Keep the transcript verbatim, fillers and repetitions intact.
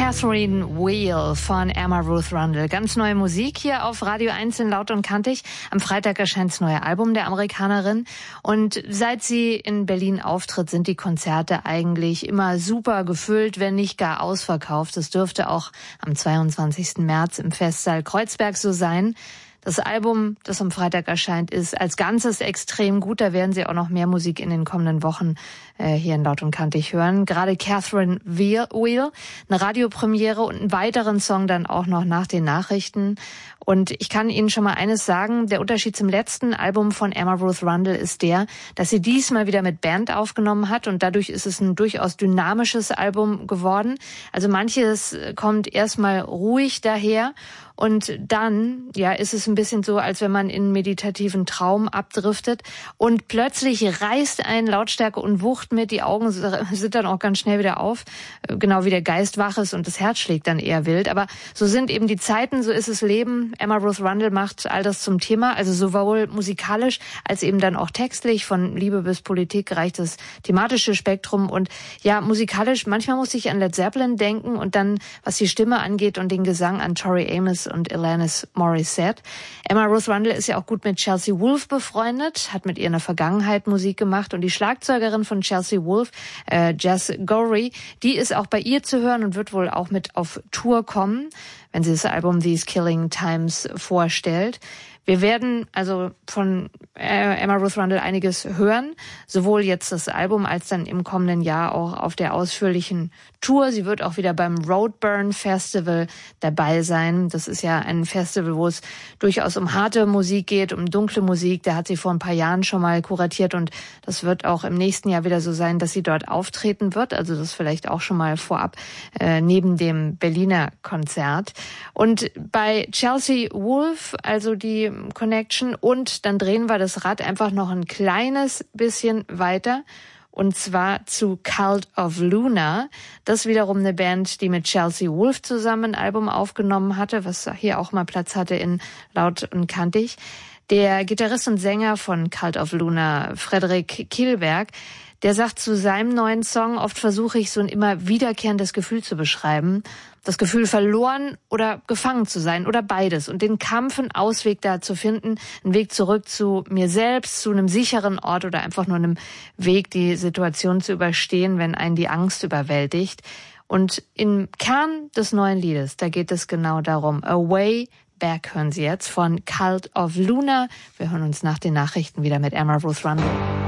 Catherine Wheel von Emma Ruth Rundle. Ganz neue Musik hier auf Radio eins in Laut und Kantig. Am Freitag erscheint das neue Album der Amerikanerin. Und seit sie in Berlin auftritt, sind die Konzerte eigentlich immer super gefüllt, wenn nicht gar ausverkauft. Das dürfte auch am zweiundzwanzigsten März im Festsaal Kreuzberg so sein. Das Album, das am Freitag erscheint, ist als Ganzes extrem gut. Da werden Sie auch noch mehr Musik in den kommenden Wochen äh, hier in Laut und Kantig hören. Gerade Catherine Wheel, eine Radiopremiere und einen weiteren Song dann auch noch nach den Nachrichten. Und ich kann Ihnen schon mal eines sagen, der Unterschied zum letzten Album von Emma Ruth Rundle ist der, dass sie diesmal wieder mit Band aufgenommen hat und dadurch ist es ein durchaus dynamisches Album geworden. Also manches kommt erstmal ruhig daher und dann, ja, ist es ein bisschen so, als wenn man in einen meditativen Traum abdriftet und plötzlich reißt einen Lautstärke und Wucht mit, die Augen sind dann auch ganz schnell wieder auf, genau wie der Geist wach ist und das Herz schlägt dann eher wild. Aber so sind eben die Zeiten, so ist das Leben. Emma Ruth Rundle macht all das zum Thema, also sowohl musikalisch als eben dann auch textlich, von Liebe bis Politik reicht das thematische Spektrum. Und ja, musikalisch, manchmal muss ich an Led Zeppelin denken und dann, was die Stimme angeht und den Gesang, an Tori Amos und Alanis Morissette. Emma Ruth Rundle ist ja auch gut mit Chelsea Wolfe befreundet, hat mit ihr in der Vergangenheit Musik gemacht und die Schlagzeugerin von Chelsea Wolfe, äh, Jess Gorey, die ist auch bei ihr zu hören und wird wohl auch mit auf Tour kommen, wenn sie das Album These Killing Times vorstellt. Wir werden also von Emma Ruth Rundle einiges hören, sowohl jetzt das Album als dann im kommenden Jahr auch auf der ausführlichen Tour. Sie wird auch wieder beim Roadburn Festival dabei sein. Das ist ja ein Festival, wo es durchaus um harte Musik geht, um dunkle Musik. Da hat sie vor ein paar Jahren schon mal kuratiert und das wird auch im nächsten Jahr wieder so sein, dass sie dort auftreten wird. Also das vielleicht auch schon mal vorab äh, neben dem Berliner Konzert. Und bei Chelsea Wolfe, also die Connection, und dann drehen wir das Rad einfach noch ein kleines bisschen weiter und zwar zu Cult of Luna. Das ist wiederum eine Band, die mit Chelsea Wolfe zusammen ein Album aufgenommen hatte, was hier auch mal Platz hatte in Laut und Kantig. Der Gitarrist und Sänger von Cult of Luna, Frederik Kielberg, der sagt zu seinem neuen Song, oft versuche ich so ein immer wiederkehrendes Gefühl zu beschreiben. Das Gefühl, verloren oder gefangen zu sein oder beides. Und den Kampf, einen Ausweg da zu finden, einen Weg zurück zu mir selbst, zu einem sicheren Ort oder einfach nur einem Weg, die Situation zu überstehen, wenn einen die Angst überwältigt. Und im Kern des neuen Liedes, da geht es genau darum. A Way Back hören Sie jetzt von Cult of Luna. Wir hören uns nach den Nachrichten wieder mit Emma Ruth Rundle.